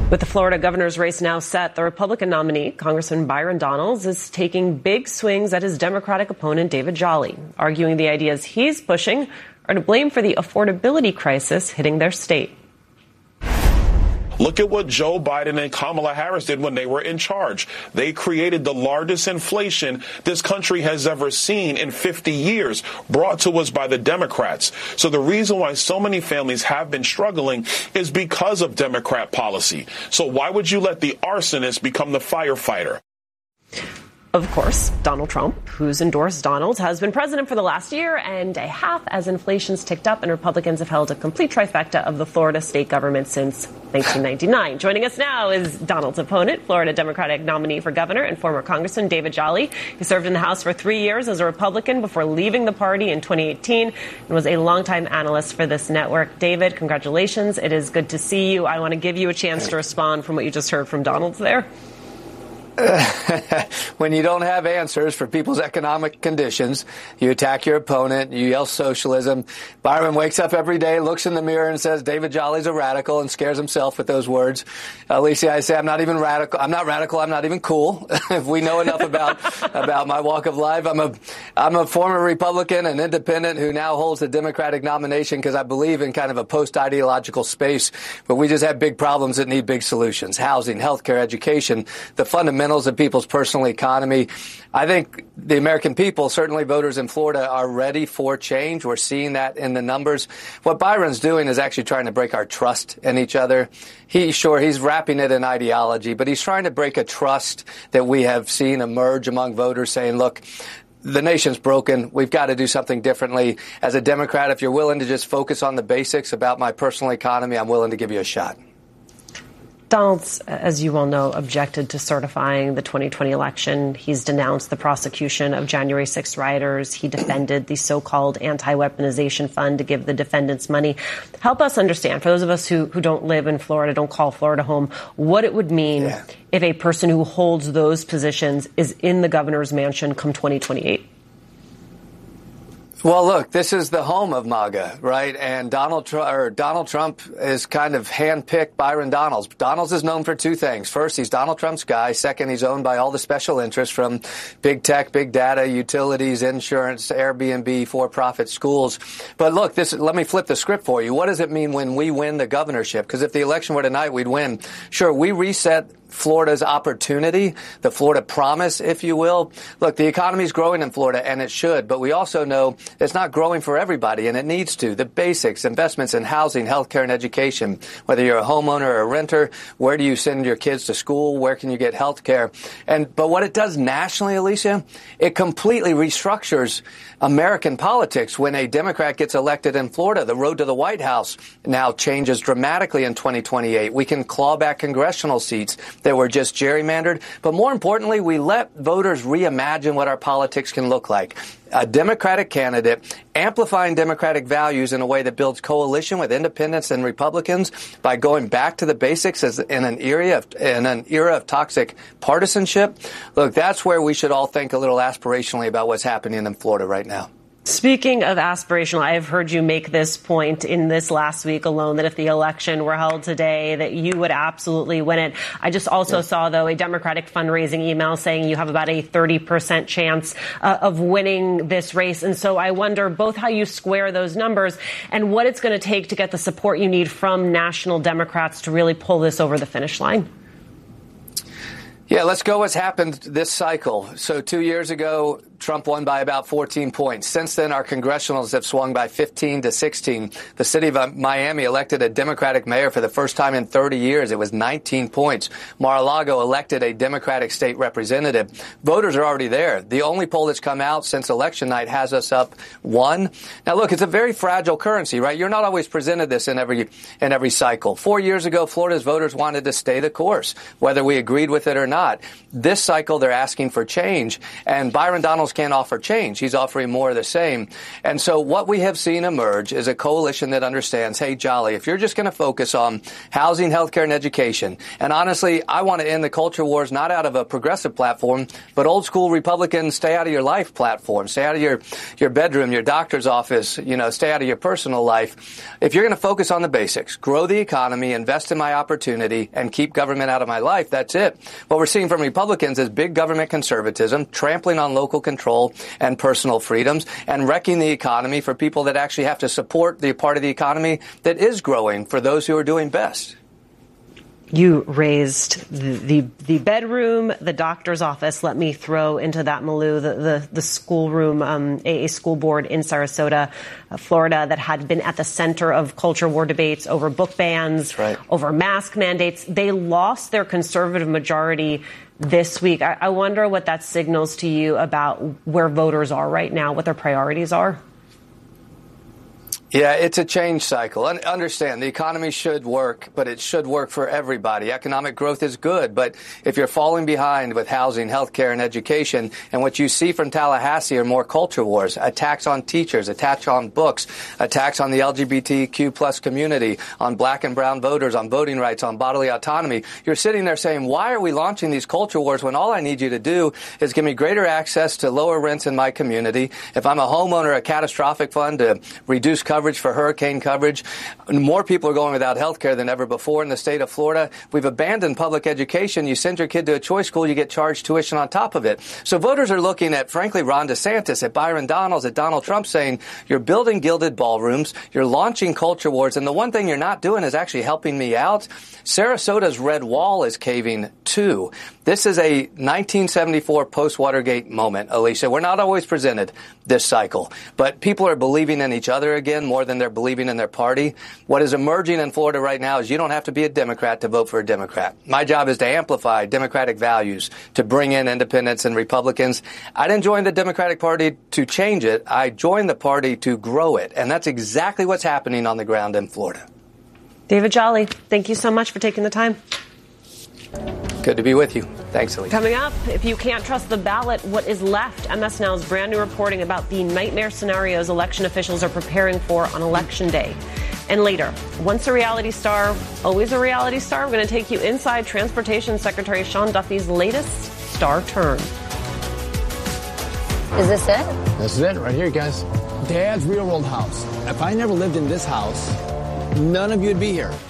With the Florida governor's race now set, the Republican nominee, Congressman Byron Donalds, is taking big swings at his Democratic opponent, David Jolly, arguing the ideas he's pushing are to blame for the affordability crisis hitting their state. Look at what Joe Biden and Kamala Harris did when they were in charge. They created the largest inflation this country has ever seen in 50 years, brought to us by the Democrats. So the reason why so many families have been struggling is because of Democrat policy. So why would you let the arsonist become the firefighter? Of course, Donald Trump, who's endorsed Donald, has been president for the last year and a half as inflation's ticked up and Republicans have held a complete trifecta of the Florida state government since 1999. Joining us now is Donald's opponent, Florida Democratic nominee for governor and former Congressman David Jolly. He served in the House for 3 years as a Republican before leaving the party in 2018 and was a longtime analyst for this network. David, congratulations. It is good to see you. I want to give you a chance to respond from what you just heard from Donald there. When you don't have answers for people's economic conditions, you attack your opponent, you yell socialism. Byron wakes up every day, looks in the mirror and says David Jolly's a radical and scares himself with those words. Alicia, I say I'm not even radical. I'm not radical. I'm not even cool. If we know enough about my walk of life, I'm a former Republican and independent who now holds the Democratic nomination because I believe in kind of a post-ideological space, but we just have big problems that need big solutions. Housing, healthcare, education, the fundamentals of people's personal economy. I think the American people, certainly voters in Florida, are ready for change. We're seeing that in the numbers. What Byron's doing is actually trying to break our trust in each other. He's wrapping it in ideology, but he's trying to break a trust that we have seen emerge among voters saying, look, the nation's broken. We've got to do something differently. As a Democrat, if you're willing to just focus on the basics about my personal economy, I'm willing to give you a shot. Donald, as you well know, objected to certifying the 2020 election. He's denounced the prosecution of January 6th rioters. He defended the so-called anti-weaponization fund to give the defendants money. Help us understand, for those of us who don't live in Florida, don't call Florida home, what it would mean if a person who holds those positions is in the governor's mansion come 2028. Well, look, this is the home of MAGA, right? And Donald Trump is kind of handpicked Byron Donalds. Donalds is known for two things. First, he's Donald Trump's guy. Second, he's owned by all the special interests from big tech, big data, utilities, insurance, Airbnb, for-profit schools. But look, let me flip the script for you. What does it mean when we win the governorship? Because if the election were tonight, we'd win. Sure, we reset Florida's opportunity, the Florida promise, if you will. Look, the economy is growing in Florida, and it should, but we also know it's not growing for everybody, and it needs to. The basics, investments in housing, healthcare, and education, whether you're a homeowner or a renter, where do you send your kids to school, where can you get healthcare? But what it does nationally, Alicia, it completely restructures American politics. When a Democrat gets elected in Florida, the road to the White House now changes dramatically in 2028. We can claw back congressional seats that were just gerrymandered. But more importantly, we let voters reimagine what our politics can look like. A Democratic candidate amplifying Democratic values in a way that builds coalition with independents and Republicans by going back to the basics in an era of toxic partisanship. Look, that's where we should all think a little aspirationally about what's happening in Florida right now. Speaking of aspirational, I have heard you make this point in this last week alone that if the election were held today, that you would absolutely win it. I just also saw, though, a Democratic fundraising email saying you have about a 30% chance of winning this race. And so I wonder both how you square those numbers and what it's going to take to get the support you need from national Democrats to really pull this over the finish line. Yeah, let's go what's happened this cycle. So 2 years ago, Trump won by about 14 points. Since then, our congressionals have swung by 15 to 16. The city of Miami elected a Democratic mayor for the first time in 30 years. It was 19 points. Mar-a-Lago elected a Democratic state representative. Voters are already there. The only poll that's come out since election night has us up 1. Now, look, it's a very fragile currency, right? You're not always presented this in every cycle. 4 years ago, Florida's voters wanted to stay the course, whether we agreed with it or not. This cycle, they're asking for change. And Byron Donalds McConnell's can't offer change. He's offering more of the same. And so what we have seen emerge is a coalition that understands, hey, Jolly, if you're just going to focus on housing, healthcare, and education, and honestly, I want to end the culture wars not out of a progressive platform, but old school Republican stay out of your life platform, stay out of your bedroom, your doctor's office, stay out of your personal life. If you're going to focus on the basics, grow the economy, invest in my opportunity, and keep government out of my life, that's it. What we're seeing from Republicans is big government conservatism, trampling on local control and personal freedoms, and wrecking the economy for people that actually have to support the part of the economy that is growing for those who are doing best. You raised the bedroom, the doctor's office. Let me throw into that, Malou, the schoolroom, a school board in Sarasota, Florida, that had been at the center of culture war debates over book bans, right, over mask mandates. They lost their conservative majority this week. I wonder what that signals to you about where voters are right now, what their priorities are. Yeah, it's a change cycle. Understand, the economy should work, but it should work for everybody. Economic growth is good, but if you're falling behind with housing, healthcare, and education, and what you see from Tallahassee are more culture wars, attacks on teachers, attacks on books, attacks on the LGBTQ plus community, on black and brown voters, on voting rights, on bodily autonomy, you're sitting there saying, why are we launching these culture wars when all I need you to do is give me greater access to lower rents in my community? If I'm a homeowner, a catastrophic fund to reduce coverage for hurricane coverage. More people are going without health care than ever before in the state of Florida. We've abandoned public education. You send your kid to a choice school, you get charged tuition on top of it. So voters are looking at, frankly, Ron DeSantis, at Byron Donalds, at Donald Trump, saying, you're building gilded ballrooms, you're launching culture wars, and the one thing you're not doing is actually helping me out. Sarasota's red wall is caving too. This is a 1974 post-Watergate moment, Alicia. We're not always presented this cycle, but people are believing in each other again more than they're believing in their party. What is emerging in Florida right now is you don't have to be a Democrat to vote for a Democrat. My job is to amplify Democratic values, to bring in independents and Republicans. I didn't join the Democratic Party to change it. I joined the party to grow it, and that's exactly what's happening on the ground in Florida. David Jolly, thank you so much for taking the time. Good to be with you. Thanks, Alicia. Coming up, if you can't trust the ballot, what is left? MS Now's brand new reporting about the nightmare scenarios election officials are preparing for on Election Day. And later, once a reality star, always a reality star, we're going to take you inside Transportation Secretary Sean Duffy's latest star turn. Is this it? This is it right here, guys. Dad's real world house. If I never lived in this house, none of you would be here.